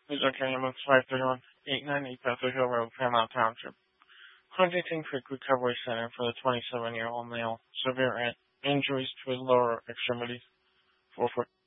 Please okay, MS 531 898 Bethel Hill Road, Fairmount Township. Huntington Creek Recovery Center for the 27-year-old male. Severe injuries to his lower extremities. 4 foot